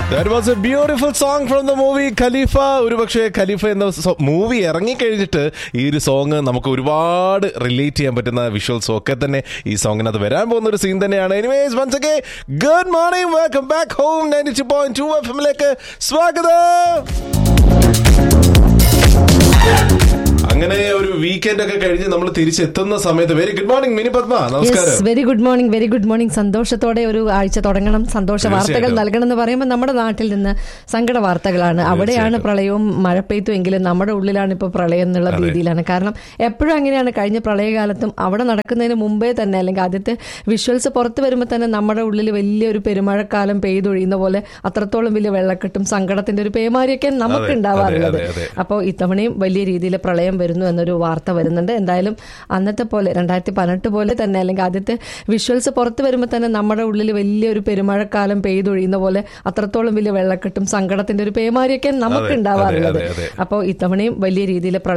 That was a beautiful song from the movie ഖലീഫ. ഒരുപക്ഷെ ഖലീഫ എന്ന movie ഇറങ്ങിക്കഴിഞ്ഞിട്ട് ഈ ഒരു സോങ് നമുക്ക് ഒരുപാട് റിലേറ്റ് ചെയ്യാൻ പറ്റുന്ന വിഷ്വൽസും ഒക്കെ തന്നെ ഈ സോങ്ങിനകത്ത് വരാൻ പോകുന്ന ഒരു സീൻ തന്നെയാണ്. Anyways once again good morning, welcome back home 92.2 FM-ലേക്ക് സ്വാഗതം. അങ്ങനെ ഒരു വീക്കെൻഡ് ഒക്കെ കഴിഞ്ഞ് നമ്മൾ തിരിച്ചെത്തുന്ന സമയത്ത് very good morning mini Padma. നമസ്കാരം. Very good morning. സന്തോഷത്തോടെ ഒരു ആഴ്ച തുടങ്ങണം. സന്തോഷ വാർത്തകൾ നൽകണം എന്ന് പറയുമ്പോൾ നമ്മുടെ നാട്ടിൽ നിന്ന് സങ്കട വാർത്തകളാണ്. അവിടെയാണ് പ്രളയവും മഴ പെയ്ത്തും എങ്കിലും നമ്മുടെ ഉള്ളിലാണ് ഇപ്പോൾ പ്രളയം എന്നുള്ള രീതിയിലാണ്. കാരണം എപ്പോഴും അങ്ങനെയാണ്. കഴിഞ്ഞ പ്രളയകാലത്തും അവിടെ നടക്കുന്നതിന് മുമ്പേ തന്നെ അല്ലെങ്കിൽ ആദ്യത്തെ വിഷ്വൽസ് പുറത്തു വരുമ്പോൾ തന്നെ നമ്മുടെ ഉള്ളിൽ വലിയൊരു പെരുമഴക്കാലം പെയ്തൊഴിയുന്ന പോലെ അത്രത്തോളം വലിയ വെള്ളക്കെട്ടും സങ്കടത്തിന്റെ ഒരു പേമാരിയൊക്കെ നമുക്ക് ഉണ്ടാവാറുള്ളത്. അപ്പോൾ ഇത്തവണയും വലിയ രീതിയിൽ പ്രളയം വരുന്നു എന്നൊരു വാർത്ത വരുന്നുണ്ട്. എന്തായാലും അന്നത്തെ പോലെ 2018 പോലെ തന്നെ അല്ലെങ്കിൽ ആദ്യത്തെ വിഷ്വൽസ് പുറത്തു വരുമ്പോൾ തന്നെ നമ്മുടെ ഉള്ളിൽ വലിയൊരു പെരുമഴക്കാലം പെയ്തൊഴിയുന്ന പോലെ അത്രത്തോളം വലിയ വെള്ളക്കെട്ടും സങ്കടത്തിന്റെ ഒരു പേമാരിയൊക്കെ നമുക്ക് ഉണ്ടാവാറുള്ളത്. അപ്പോൾ ഇത്തവണയും വലിയ രീതിയിൽ